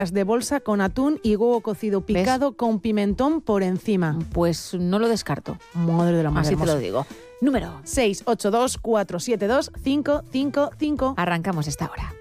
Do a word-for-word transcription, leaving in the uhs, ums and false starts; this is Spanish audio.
de bolsa con atún y huevo cocido picado ¿Ves? con pimentón por encima. Pues no lo descarto. Madre de la madre Así te hermosa. lo digo. Número. seis ocho dos, cuatro siete dos, cinco cinco cinco. Arrancamos esta hora.